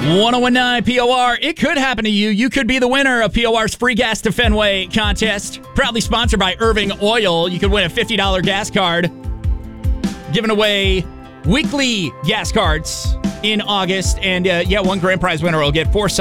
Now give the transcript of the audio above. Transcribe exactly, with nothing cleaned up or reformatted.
ten nineteen P O R. It could happen to you. You could be the winner of P O R's free gas to Fenway contest. Proudly sponsored by Irving Oil. You could win a fifty dollars gas card. Giving away weekly gas cards in August. And uh, yeah, one grand prize winner will get four